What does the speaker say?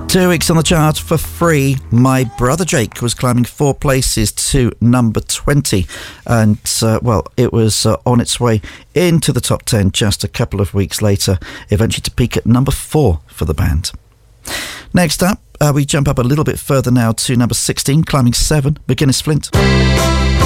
2 weeks on the chart for free. My Brother Jake was climbing 4 places to number 20. And, it was on its way into the top 10 just a couple of weeks later, eventually to peak at number 4 for the band. Next up, we jump up a little bit further now to number 16, climbing 7, McGuinness Flint.